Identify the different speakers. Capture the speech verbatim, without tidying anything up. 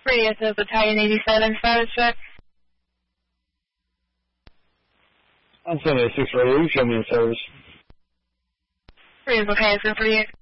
Speaker 1: three S of Battalion eighty-seven, status check.
Speaker 2: On seven eighty-six radio, show me in service.
Speaker 1: three is okay, it's in for you.